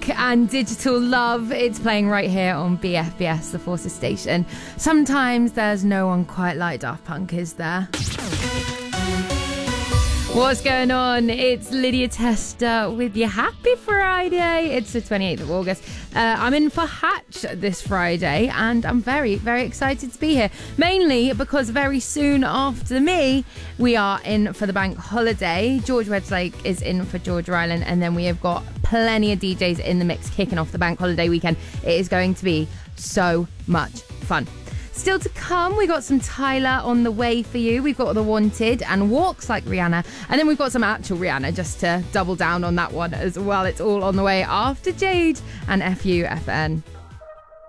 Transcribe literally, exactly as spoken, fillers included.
Punk and Digital Love. It's playing right here on B F B S, the Forces station. Sometimes there's no one quite like Daft Punk, is there? What's going on? It's Lydia Tester with you. Happy Friday. It's the twenty-eighth of August. Uh, I'm in for Hatch this Friday and I'm very, very excited to be here. Mainly because very soon after me, we are in for the bank holiday. George Wedgslake is in for Georgia Island, and then we have got plenty of D Js in the mix kicking off the bank holiday weekend. It is going to be so much fun. Still to come, we got some Tyler on the way for you. We've got The Wanted and Walks Like Rihanna. And then we've got some actual Rihanna just to double down on that one as well. It's all on the way after Jade and F U F N.